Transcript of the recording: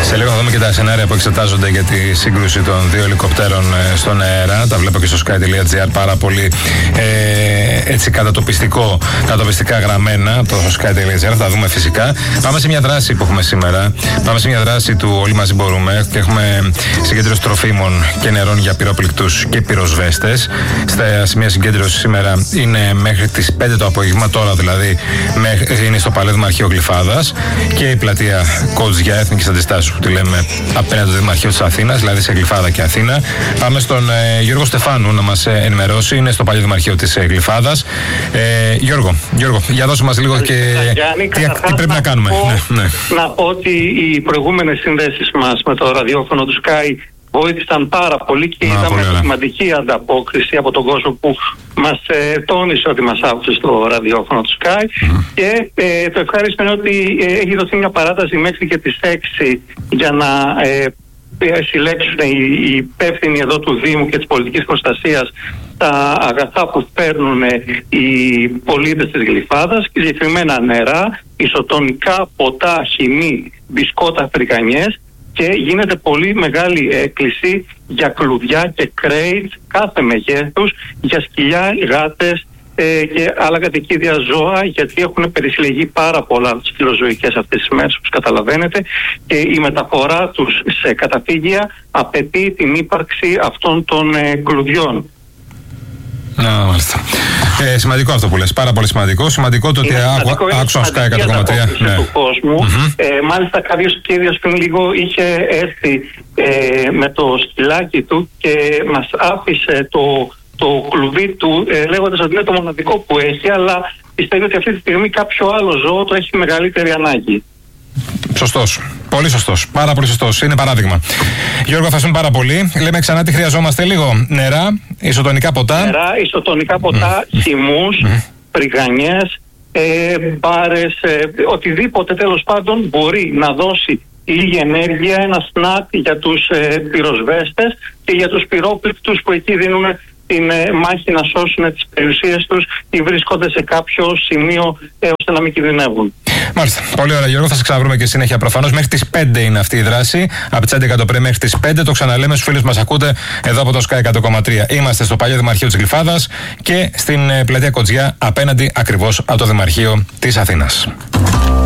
Σε λίγο θα δούμε και τα σενάρια που εξετάζονται για τη σύγκρουση των δύο ελικοπτέρων στον αέρα. Τα βλέπω και στο sky.gr, πάρα πολύ έτσι κατατοπιστικά γραμμένα το sky.gr. Θα τα δούμε φυσικά. Πάμε σε μια δράση που έχουμε σήμερα. Πάμε σε μια δράση του Όλοι Μαζί Μπορούμε και έχουμε συγκέντρωση τροφίμων και νερών για πυρόπληκτους και πυροσβέστες. Στα σημεία συγκέντρωση σήμερα είναι μέχρι τις 5 το απόγευμα, τώρα δηλαδή είναι στο Παλαιό Δημαρχείο Γλυφάδας και η πλατεία Κότζια Εθνικής Αντιστάσεως που τη λέμε απέναντι στο Δημαρχείο της Αθήνας, δηλαδή σε Γλυφάδα και Αθήνα. Πάμε στον Γιώργο Στεφάνου να μας ενημερώσει, είναι στο Παλαιό Δημαρχείο της Γλυφάδας. Γιώργο, για δώσε μας λίγο και τι πρέπει να κάνουμε. Να πω ότι οι προηγούμενες συνδέσεις μας με το ραδιόφωνο του Sky βοήθησαν πάρα πολύ και είδαμε σημαντική ανταπόκριση από τον κόσμο που μας τόνισε ότι μας άκουσε στο ραδιόφωνο του Sky και το ευχάριστο είναι ότι έχει δοθεί μια παράταση μέχρι και τις 6 για να συλλέξουν οι υπεύθυνοι εδώ του Δήμου και της πολιτικής προστασίας τα αγαθά που φέρνουν οι πολίτες της Γλυφάδας, συγκεκριμένα νερά, ισοτονικά, ποτά, χυμή, μπισκότα, φρικανιές, και γίνεται πολύ μεγάλη έκκληση για κλουδιά και κρέιτ κάθε μεγέθους, για σκυλιά, γάτες και άλλα κατοικίδια ζώα, γιατί έχουν περισυλλεγεί πάρα πολλά σκυλοζωικές αυτές τις μέρες, όπως καταλαβαίνετε, και η μεταφορά τους σε καταφύγια απαιτεί την ύπαρξη αυτών των κλουδιών. Μάλιστα. Σημαντικό αυτό που λες, πάρα πολύ σημαντικό. Σημαντικό το ότι άκουσα Sky 100,3 του κόσμου. Μάλιστα κάποιος κύριος πριν λίγο είχε έρθει με το σκυλάκι του και μας άφησε το κλουβί του λέγοντας ότι είναι το μοναδικό που έχει, αλλά πιστεύει ότι αυτή τη στιγμή κάποιο άλλο ζώο το έχει μεγαλύτερη ανάγκη. Σωστός. Πολύ σωστός. Πάρα πολύ σωστός. Είναι παράδειγμα. Γιώργο, ευχαριστούμε πάρα πολύ. Λέμε ξανά τι χρειαζόμαστε λίγο. Νερά, ισοτονικά ποτά. Νερά, ισοτονικά ποτά, χυμούς, φρικανιές, μπάρες, οτιδήποτε τέλος πάντων μπορεί να δώσει λίγη ενέργεια, ένα σνακ για τους πυροσβέστες και για τους πυρόπληκτους που εκεί δίνουν την μάχη να σώσουν τις περιουσίες τους ή βρίσκονται σε κάποιο σημείο ώστε να μην κινδυνεύουν. Μάλιστα. Πολύ ωραία, Γιώργο. Θα σε ξαναβρούμε και συνέχεια προφανώς. Μέχρι τις 5 είναι αυτή η δράση. Από τις 11 το πρωί μέχρι τις 5. Το ξαναλέμε στους φίλους μας ακούτε εδώ από το Sky 100,3. Είμαστε στο Παλαιό Δημαρχείο της Γλυφάδας και στην πλατεία Κοτζιά απέναντι ακριβώς από το Δημαρχείο της Αθήνας.